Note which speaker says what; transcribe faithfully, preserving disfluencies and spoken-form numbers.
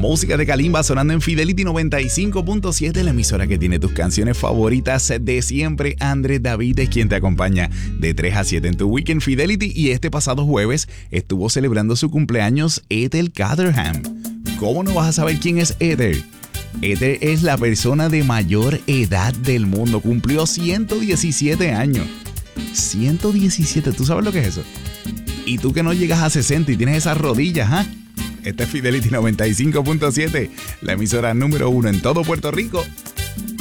Speaker 1: Música de Kalimba sonando en Fidelity noventa y cinco punto siete, la emisora que tiene tus canciones favoritas de siempre. Andrés David es quien te acompaña de tres a siete en tu Weekend Fidelity, y este pasado jueves estuvo celebrando su cumpleaños Ethel Caterham. ¿Cómo no vas a saber quién es Ethel? Ethel es la persona de mayor edad del mundo, cumplió ciento diecisiete años. ciento diecisiete, ¿tú sabes lo que es eso? Y tú que no llegas a sesenta y tienes esas rodillas, ¿ah? ¿eh? Esta es Fidelity noventa y cinco punto siete, la emisora número uno en todo Puerto Rico.